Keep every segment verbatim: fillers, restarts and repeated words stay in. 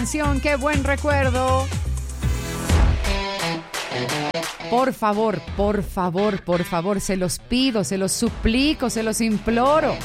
canción, qué buen recuerdo. Por favor, por favor, por favor, se los pido, se los suplico, se los imploro.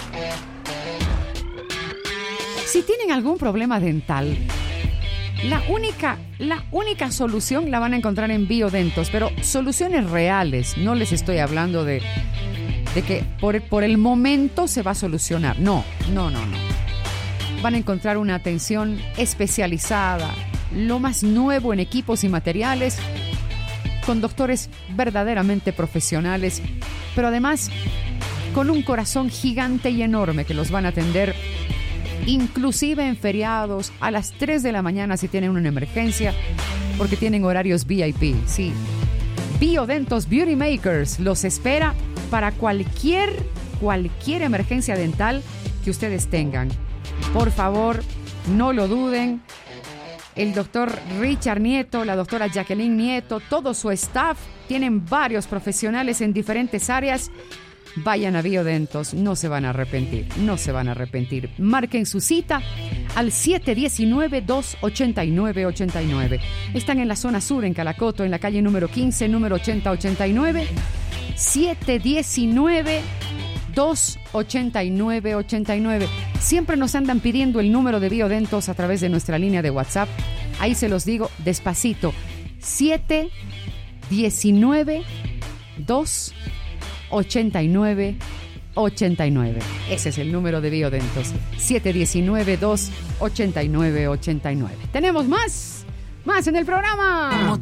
Si tienen algún problema dental, la única, la única solución la van a encontrar en Biodentos, pero soluciones reales. No les estoy hablando de, de que por, por el momento se va a solucionar. No, no, no, no. Van a encontrar una atención especializada, lo más nuevo en equipos y materiales, con doctores verdaderamente profesionales, pero además con un corazón gigante y enorme que los van a atender, inclusive en feriados, a las tres de la mañana si tienen una emergencia, porque tienen horarios V I P. Sí, Biodentos Beauty Makers los espera para cualquier, cualquier emergencia dental que ustedes tengan. Por favor, no lo duden. El doctor Richard Nieto, la doctora Jacqueline Nieto, todo su staff, tienen varios profesionales en diferentes áreas. Vayan a Biodentos, no se van a arrepentir, no se van a arrepentir. Marquen su cita al siete uno nueve, dos ocho nueve, ocho nueve. Están en la zona sur, en Calacoto, en la calle número quince, número ochenta ochenta y nueve. siete uno nueve, dos ocho nueve, ocho nueve. Siempre nos andan pidiendo el número de Biodentos a través de nuestra línea de WhatsApp. Ahí se los digo despacito. siete uno nueve, dos ocho nueve, ocho nueve. Ese es el número de Biodentos. siete uno nueve, dos ocho nueve, ocho nueve. Tenemos más, más en el programa.